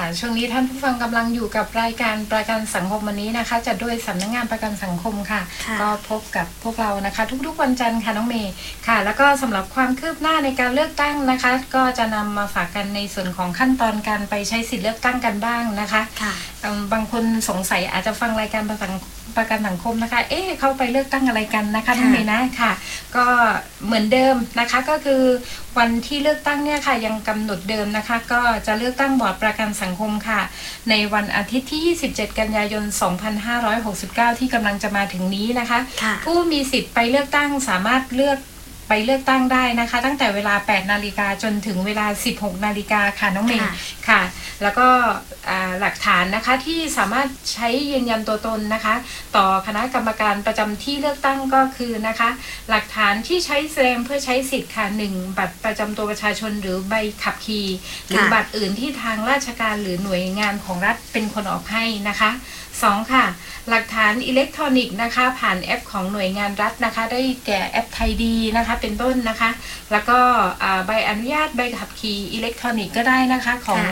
ช่วงนี้ท่านผู้ฟังกำลังอยู่กับรายการประกันสังคมวันนี้นะคะจัดโดยสำนักงานประกันสังคมค่ะก็พบกับพวกเรานะคะทุกๆวันจันทร์ค่ะน้องเมย์ค่ะแล้วก็สำหรับความคืบหน้าในการเลือกตั้งนะคะก็จะนำมาฝากกันในส่วนของขั้นตอนการไปใช้สิทธิเลือกตั้งกันบ้างนะคะบางคนสงสัยอาจจะฟังรายการประกันสังคมนะคะเข้าไปเลือกตั้งอะไรกันนะคะน้องเมย์นะค่ะก็เหมือนเดิมนะคะก็คือวันที่เลือกตั้งเนี่ยค่ะยังกำหนดเดิมนะคะก็จะเลือกตั้งบอร์ดประกันสังคมค่ะในวันอาทิตย์ที่27กันยายน2569ที่กำลังจะมาถึงนี้นะคะผู้มีสิทธิ์ไปเลือกตั้งสามารถเลือกไปเลือกตั้งได้นะคะตั้งแต่เวลา 8 นาฬิกาจนถึงเวลา 16 นาฬิกาค่ะน้องเมย์ค่ะแล้วก็หลักฐานนะคะที่สามารถใช้ยืนยันตัวตนนะคะต่อคณะกรรมการประจำที่เลือกตั้งก็คือนะคะหลักฐานที่ใช้แสดงเพื่อใช้สิทธิ์ค่ะ 1. บัตรประจำตัวประชาชนหรือใบขับขี่หรือบัตรอื่นที่ทางราชการหรือหน่วยงานของรัฐเป็นคนออกให้นะคะ 2. ค่ะหลักฐานอิเล็กทรอนิกส์นะคะผ่านแอปของหน่วยงานรัฐนะคะได้แก่แอปไทยดีนะคะเป็นต้นนะคะแล้วก็ใบอนุญาตใบขับขี่อิเล็กทรอนิกส์ก็ได้นะคะของ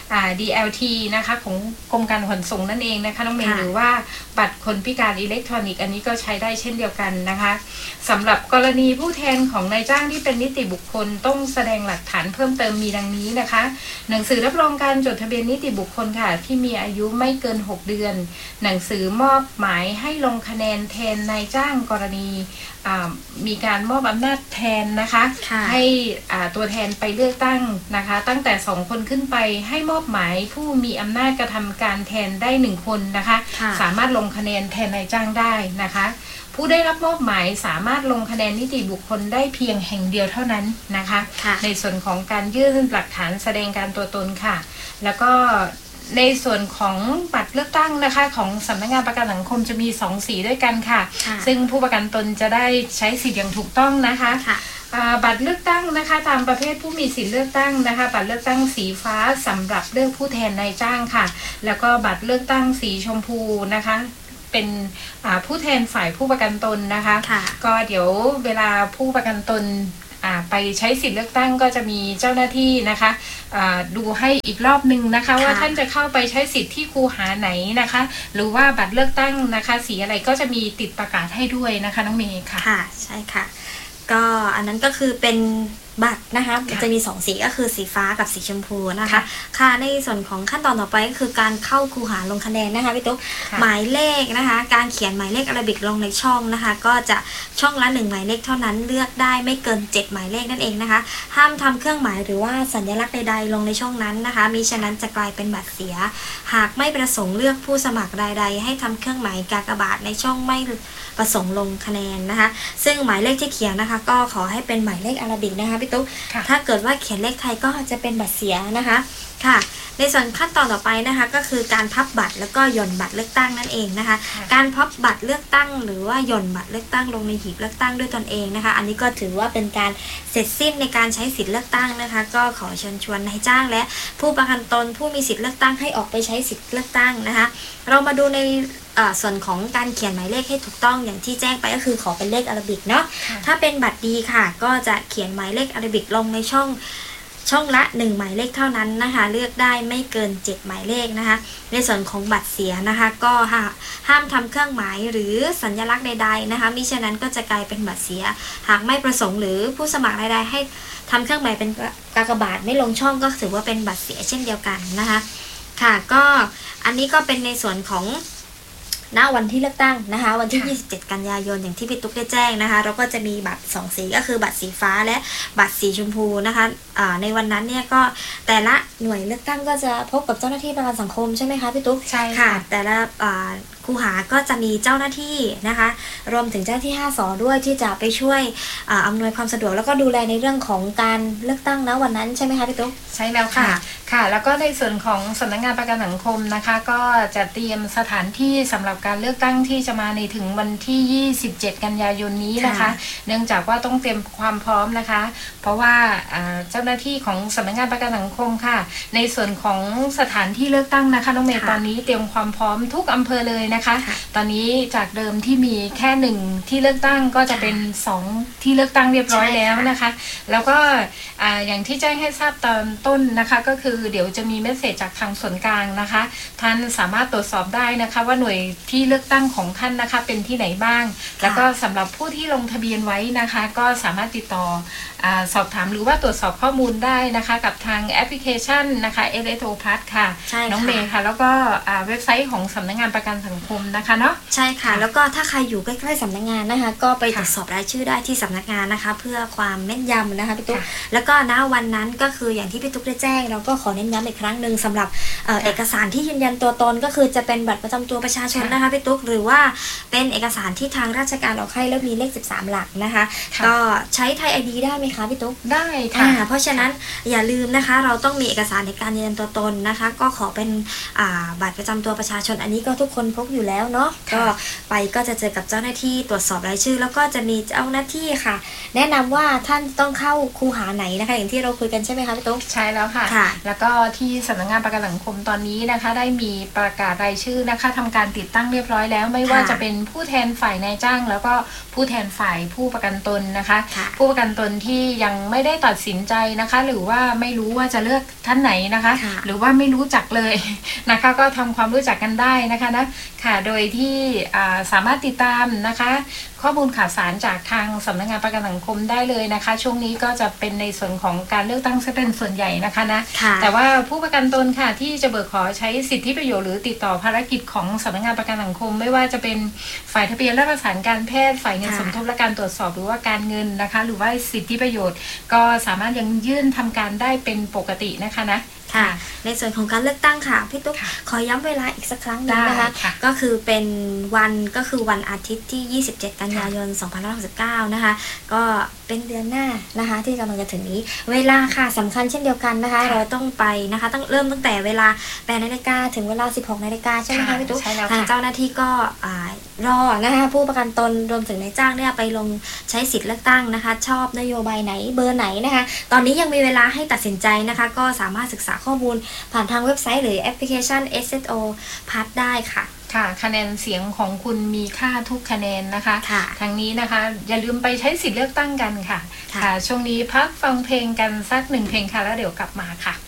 DLT นะคะของกรมการขนส่งนั่นเองนะคะน้องเมย์หรือว่าบัตรคนพิการอิเล็กทรอนิกส์อันนี้ก็ใช้ได้เช่นเดียวกันนะคะสำหรับกรณีผู้แทนของนายจ้างที่เป็นนิติบุคคลต้องแสดงหลักฐานเพิ่มเติมมีดังนี้นะคะหนังสือรับรองการจดทะเบียนนิติบุคคลค่ะที่มีอายุไม่เกิน6 เดือนหนังสือมอบหมายให้ลงคะแนนแทนนายจ้างกรณีมีการมอบอำนาจแทนนะคะให้ตัวแทนไปเลือกตั้งนะคะตั้งแต่2 คนขึ้นไปให้มอบหมายผู้มีอำนาจกระทำการแทนได้1 คนนะคะสามารถลงคะแนนแทนนายจ้างได้นะคะผู้ได้รับมอบหมายสามารถลงคะแนนนิติบุคคลได้เพียงแห่งเดียวเท่านั้นนะคะในส่วนของการยื่นหลักฐานแสดงการตัวตนค่ะแล้วก็ในส่วนของบัตรเลือกตั้งนะคะของสำนักงานประกันสังคมจะมี2 สีด้วยกันค่ะซึ่งผู้ประกันตนจะได้ใช้สิทธิ์อย่างถูกต้องนะคะบัตรเลือกตั้งนะคะตามประเภทผู้มีสิทธิ์เลือกตั้งนะคะบัตรเลือกตั้งสีฟ้าสำหรับเลือกผู้แทนนายจ้างค่ะแล้วก็บัตรเลือกตั้งสีชมพูนะคะเป็นผู้แทนฝ่ายผู้ประกันตนนะคะก็เดี๋ยวเวลาผู้ประกันตนไปใช้สิทธิ์เลือกตั้งก็จะมีเจ้าหน้าที่นะคะดูให้อีกรอบนึงนะคะว่าท่านจะเข้าไปใช้สิทธิ์ที่คูหาไหนนะคะหรือว่าบัตรเลือกตั้งนะคะสีอะไรก็จะมีติดประกาศให้ด้วยนะคะน้องเมย์ค่ะค่ะใช่ค่ะก็อันนั้นก็คือเป็นบัตรนะคะจะมี2 สีก็คือสีฟ้ากับสีชมพูนะคะค่ะในส่วนของขั้นตอนต่อไปก็คือการเข้าคูหาลงคะแนนนะคะพี่ตุ๊กหมายเลขนะคะการเขียนหมายเลขอาราบิกลงในช่องนะคะก็จะช่องละ1 หมายเลขเท่านั้นเลือกได้ไม่เกิน7 หมายเลขนั่นเองนะคะห้ามทำเครื่องหมายหรือว่าสัญลักษณ์ใดๆลงในช่องนั้นนะคะมิฉะนั้นจะกลายเป็นบัตรเสียหากไม่ประสงค์เลือกผู้สมัครใดๆให้ทำเครื่องหมายกากบาทในช่องไม่ประสงค์ลงคะแนนนะคะซึ่งหมายเลขที่เขียนนะคะก็ขอให้เป็นหมายเลขอาราบิกนะคะพี่ตุ๊กถ้าเกิดว่าเขียนเลขไทยก็จะเป็นบัตรเสียนะคะค่ะในส่วนขั้นตอนต่อไปนะคะก็คือการพับบัตรแล้วก็หย่อนบัตรเลือกตั้งนั่นเองนะคะการพับบัตรเลือกตั้งหรือว่าหย่อนบัตรเลือกตั้งลงในหีบเลือกตั้งด้วยตนเองนะคะอันนี้ก็ถือว่าเป็นการเสร็จสิ้นในการใช้สิทธิ์เลือกตั้งนะคะก็ขอเชิญชวนนายจ้างและผู้ประกันตนผู้มีสิทธิ์เลือกตั้งให้ออกไปใช้สิทธิ์เลือกตั้งนะคะเรามาดูในส่วนของการเขียนหมายเลขให้ถูกต้องอย่างที่แจ้งไปก็คือขอเป็นเลขอาราบิกเนาะถ้าเป็นบัตรดีค่ะก็จะเขียนหมายเลขอาราบิกลงในช่องละ1 หมายเลขเท่านั้นนะคะเลือกได้ไม่เกิน7 หมายเลขนะคะในส่วนของบัตรเสียนะคะก็ห้ามทำเครื่องหมายหรือสัญลักษณ์ใดๆนะคะมิฉะนั้นก็จะกลายเป็นบัตรเสียหากไม่ประสงค์หรือผู้สมัครใดๆให้ทำเครื่องหมายเป็นกากบาทไม่ลงช่องก็ถือว่าเป็นบัตรเสียเช่นเดียวกันนะคะค่ะก็อันนี้ก็เป็นในส่วนของณวันที่เลือกตั้งนะคะวันที่27กันยายนอย่างที่พี่ตุ๊กได้แจ้งนะคะเราก็จะมีบัตร2 สีก็คือบัตรสีฟ้าและบัตรสีชมพูนะคะในวันนั้นเนี่ยก็แต่ละหน่วยเลือกตั้งก็จะพบกับเจ้าหน้าที่ประกันสังคมใช่ไหมคะพี่ตุ๊กใช่ค่ะแต่ละคูหาก็จะมีเจ้าหน้าที่นะคะรวมถึงเจ้าหน้าที่5 ส.ด้วยที่จะไปช่วยอำนวยความสะดวกแล้วก็ดูแลในเรื่องของการเลือกตั้งนะวันนั้นใช่ไหมคะพี่ตุ๊กใช่แล้วค่ะค่ะแล้วก็ในส่วนของสำนักงานประกันสังคมนะคะก็จะเตรียมสถานที่สำหรับการเลือกตั้งที่จะมาในถึงวันที่27กันยายนนี้นะคะเนื่องจากว่าต้องเตรียมความพร้อมนะคะเพราะว่าเจ้าหน้าที่ของสำนักงานประกันสังคมค่ะในส่วนของสถานที่เลือกตั้งนะคะน้องเมย์ตอนนี้เตรียมความพร้อมทุกอำเภอเลยนะนะคะตอนนี้จากเดิมที่มีแค่1ที่เลือกตั้งก็จะเป็น2ที่เลือกตั้งเรียบร้อยแล้วนะคะแล้วก็อย่างที่แจ้งให้ทราบตอนต้นนะคะก็คือเดี๋ยวจะมีเมสเสจจากทางส่วนกลางนะคะท่านสามารถตรวจสอบได้นะคะว่าหน่วยที่เลือกตั้งของท่านนะคะเป็นที่ไหนบ้างแล้วก็สำหรับผู้ที่ลงทะเบียนไว้นะคะก็สามารถติดต่อสอบถามหรือว่าตรวจสอบข้อมูลได้นะคะกับทางแอปพลิเคชันนะคะ SSO Plus ค่ะน้องเมย์ค่ะแล้วก็เว็บไซต์ของสำนักงานประกันสังคมนะคะเนาะใช่ค่ะแล้วก็ถ้าใครอยู่ใกล้ๆสำนักงานนะคะก็ไปตรวจสอบรายชื่อได้ที่สำนักงานนะคะเพื่อความแม่นยำนะคะพี่ตุ๊กแล้วก็ณวันนั้นก็คืออย่างที่พี่ตุ๊กได้แจ้งเราก็ขอเน้นย้ำอีกครั้งหนึ่งสำหรับเอกสารที่ยืนยันตัวตนก็คือจะเป็นบัตรประจำตัวประชาชนนะคะพี่ตุ๊กหรือว่าเป็นเอกสารที่ทางราชการออกให้แล้วมีเลข13หลักนะคะก็ใช้ไทย ID ได้ไหมคะพี่ตุ๊กได้ค่ะเพราะฉะนั้นอย่าลืมนะคะเราต้องมีเอกสารในการยืนยันตัวตนนะคะก็ขอเป็นบัตรประจำตัวประชาชนอันนี้ก็ทุกคนพกอยู่แล้วเนาะก็ไปก็จะเจอกับเจ้าหน้าที่ตรวจสอบรายชื่อแล้วก็จะมีเจ้าหน้าที่ค่ะแนะนำว่าท่านต้องเข้าคูหาไหนนะคะอย่างที่เราคุยกันใช่ไหมคะพี่ตุ๊กใช่แล้วค่ะแล้วก็ที่สำนักงานประกันสังคมตอนนี้นะคะได้มีประกาศรายชื่อนะคะทำการติดตั้งเรียบร้อยแล้วไม่ว่าจะเป็นผู้แทนฝ่ายนายจ้างแล้วก็ผู้แทนฝ่ายผู้ประกันตนนะคะผู้ประกันตนที่ยังไม่ได้ตัดสินใจนะคะหรือว่าไม่รู้ว่าจะเลือกท่านไหนนะคะหรือว่าไม่รู้จักเลยนะคะก็ทำความรู้จักกันได้นะคะนะค่ะโดยที่สามารถติดตามนะคะข้อมูลข่าวสารจากทางสำนักงานประกันสังคมได้เลยนะคะช่วงนี้ก็จะเป็นในส่วนของการเลือกตั้งซะเป็นส่วนใหญ่นะคะนะแต่ว่าผู้ประกันตนค่ะที่จะเบิกขอใช้สิทธิประโยชน์หรือติดต่อภารกิจของสำนักงานประกันสังคมไม่ว่าจะเป็นฝ่ายทะเบียนและประสานการแพทย์ฝ่ายเงินสมทบและการตรวจสอบหรือว่าการเงินนะคะหรือว่าสิทธิประโยชน์ก็สามารถยังยื่นทำการได้เป็นปกตินะคะนะค่ะในส่วนของการเลือกตั้งค่ะพี่ตุ๊กขอย้ำเวลาอีกสักครั้งนึงนะคะก็คือเป็นวันอาทิตย์ที่27กันยายน2569นะคะก็เป็นเดือนหน้านะคะที่กำลังจะถึงนี้เวลาค่ะสำคัญเช่นเดียวกันนะคะเราต้องไปนะคะต้องเริ่มตั้งแต่เวลา8 นาฬิกาถึงเวลา16 นาฬิกาใช่ไหมคะพี่ตุ๊กทางเจ้าหน้าที่ก็รอนะคะผู้ประกันตนรวมถึงนายจ้างเนี่ยไปลงใช้สิทธิ์เลือกตั้งนะคะชอบนโยบายไหนเบอร์ไหนนะคะตอนนี้ยังมีเวลาให้ตัดสินใจนะคะก็สามารถศึกษาข้อมูลผ่านทางเว็บไซต์หรือแอปพลิเคชัน SSO Plus ได้ค่ะค่ะคะแนนเสียงของคุณมีค่าทุกคะแนนนะคะทางนี้นะคะอย่าลืมไปใช้สิทธิ์เลือกตั้งกันค่ะช่วงนี้พักฟังเพลงกันสัก1 เพลงค่ะแล้วเดี๋ยวกลับมาค่ะ